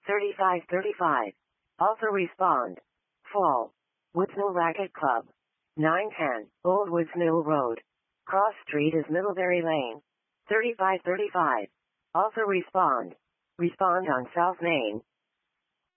3535. Also respond. Fall. Woods Mill Racket Club. 910, Old Woods Mill Road. Cross Street is Middlebury Lane. 3535. Also respond. Respond on South Main.